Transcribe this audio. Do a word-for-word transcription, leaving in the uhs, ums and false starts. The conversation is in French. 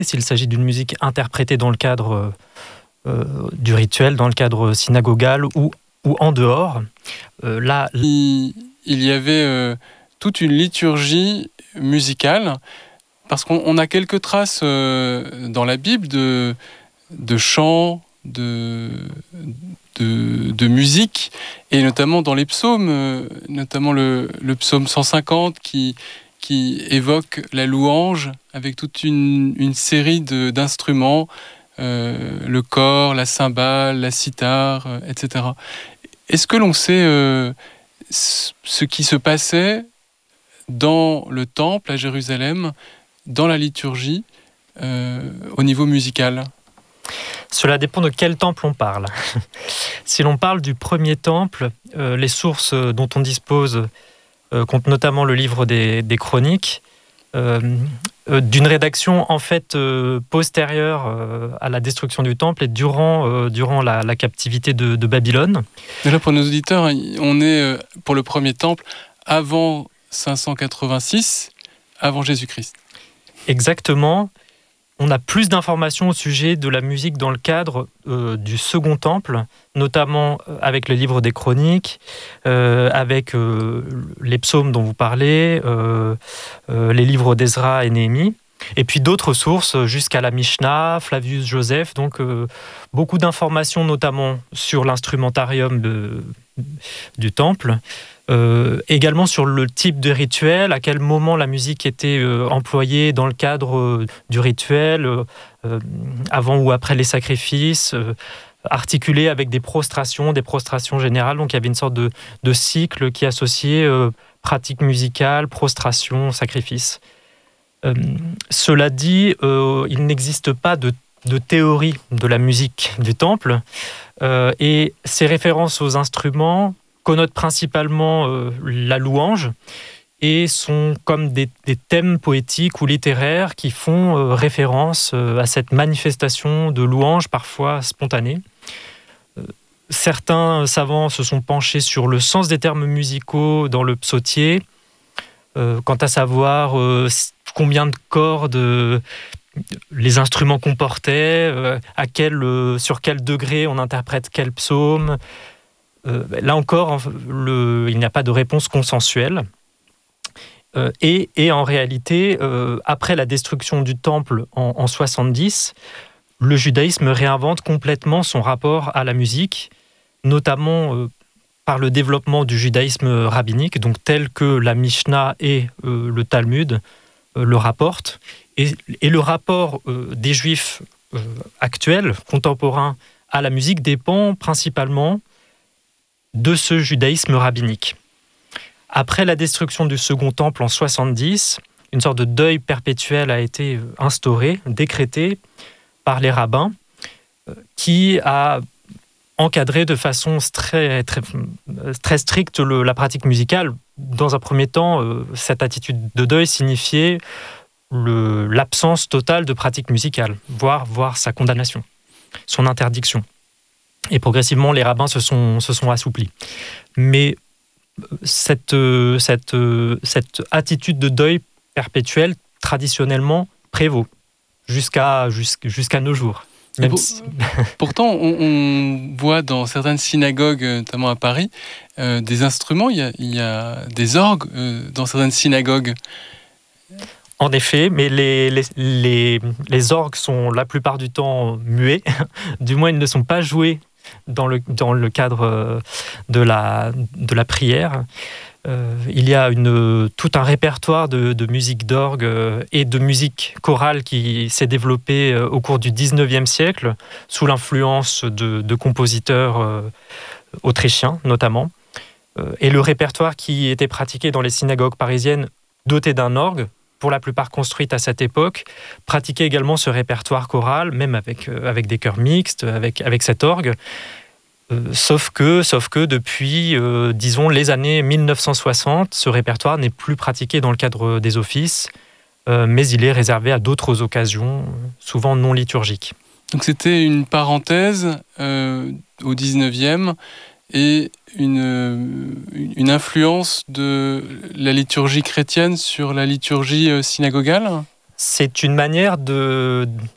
s'il s'agit d'une musique interprétée dans le cadre euh, du rituel, dans le cadre synagogal ou, ou en dehors. Euh, là, il, il y avait euh, toute une liturgie musicale, parce qu'on on a quelques traces euh, dans la Bible de, de chants, de, de, de musique, et notamment dans les psaumes, euh, notamment le, le psaume cent cinquante qui, qui évoque la louange avec toute une, une série de, d'instruments, euh, le cor, la cymbale, la cithare, euh, et cetera. Est-ce que l'on sait euh, ce qui se passait dans le temple à Jérusalem, dans la liturgie, euh, au niveau musical ? Cela dépend de quel temple on parle. Si l'on parle du premier temple, euh, les sources dont on dispose euh, comptent notamment le livre des, des Chroniques, euh, euh, d'une rédaction en fait euh, postérieure euh, à la destruction du temple et durant, euh, durant la, la captivité de, de Babylone. Mais là, pour nos auditeurs, on est euh, pour le premier temple avant cinq cent quatre-vingt-six, avant Jésus-Christ. Exactement. On a plus d'informations au sujet de la musique dans le cadre euh, du Second Temple, notamment avec le livre des Chroniques, euh, avec euh, les psaumes dont vous parlez, euh, euh, les livres d'Ezra et Néhémie, et puis d'autres sources jusqu'à la Mishnah, Flavius Joseph, donc euh, beaucoup d'informations notamment sur l'instrumentarium de, du temple. Euh, également sur le type de rituel, à quel moment la musique était euh, employée dans le cadre euh, du rituel, euh, avant ou après les sacrifices, euh, articulée avec des prostrations, des prostrations générales. Donc il y avait une sorte de, de cycle qui associait euh, pratique musicale, prostration, sacrifice. Euh, cela dit, euh, il n'existe pas de, de théorie de la musique du temple, euh, et ces références aux instruments connotent principalement euh, la louange et sont comme des, des thèmes poétiques ou littéraires qui font euh, référence euh, à cette manifestation de louange parfois spontanée. Euh, certains savants se sont penchés sur le sens des termes musicaux dans le psautier, euh, quant à savoir euh, combien de cordes euh, les instruments comportaient, euh, à quel, euh, sur quel degré on interprète quel psaume. Euh, là encore, le, il n'y a pas de réponse consensuelle. Euh, et, et en réalité, euh, après la destruction du temple en, en soixante-dix, le judaïsme réinvente complètement son rapport à la musique, notamment euh, par le développement du judaïsme rabbinique, donc tel que la Mishnah et euh, le Talmud euh, le rapportent. Et, et le rapport euh, des Juifs euh, actuels, contemporains à la musique, dépend principalement de ce judaïsme rabbinique. Après la destruction du Second Temple en soixante-dix, une sorte de deuil perpétuel a été instauré, décrété par les rabbins, qui a encadré de façon très, très, très stricte le, la pratique musicale. Dans un premier temps, cette attitude de deuil signifiait le, l'absence totale de pratique musicale, voire, voire sa condamnation, son interdiction. Et progressivement, les rabbins se sont, se sont assouplis. Mais cette, cette, cette attitude de deuil perpétuel, traditionnellement, prévaut jusqu'à, jusqu'à nos jours. Même pour, si... Pourtant, on, on voit dans certaines synagogues, notamment à Paris, euh, des instruments, il y a, il y a des orgues euh, dans certaines synagogues. En effet, mais les, les, les, les orgues sont la plupart du temps muets, du moins ils ne sont pas joués dans le, dans le cadre de la, de la prière. Euh, il y a une, tout un répertoire de, de musique d'orgue et de musique chorale qui s'est développé au cours du dix-neuvième siècle, sous l'influence de, de compositeurs euh, autrichiens notamment. Euh, et le répertoire qui était pratiqué dans les synagogues parisiennes, doté d'un orgue, pour la plupart construite à cette époque, pratiquait également ce répertoire choral, même avec, euh, avec des chœurs mixtes, avec, avec cet orgue. Euh, sauf, que, sauf que depuis, euh, disons, les années mille neuf cent soixante, ce répertoire n'est plus pratiqué dans le cadre des offices, euh, mais il est réservé à d'autres occasions, souvent non liturgiques. Donc c'était une parenthèse euh, au dix-neuvième et une, une influence de la liturgie chrétienne sur la liturgie synagogale ? c'est une manière de,